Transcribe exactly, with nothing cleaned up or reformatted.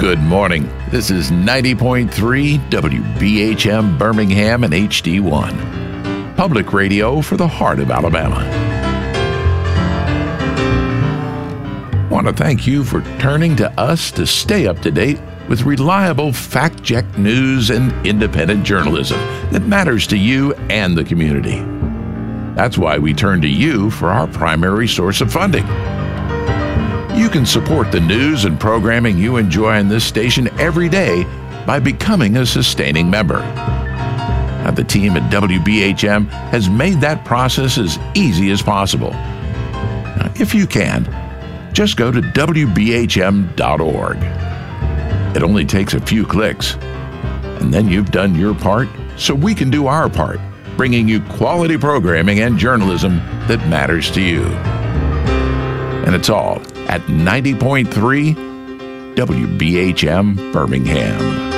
Good morning. This is ninety point three W B H M Birmingham and H D one. Public radio for the heart of Alabama. I want to thank you for turning to us to stay up to date with reliable fact-checked news and independent journalism that matters to you and the community. That's why we turn to you for our primary source of funding. You can support the news and programming you enjoy on this station every day by becoming a sustaining member. Now, the team at W B H M has made that process as easy as possible. Now, if you can, just go to W B H M dot org. It only takes a few clicks, and then you've done your part so we can do our part, bringing you quality programming and journalism that matters to you. And it's all at ninety point three W B H M Birmingham.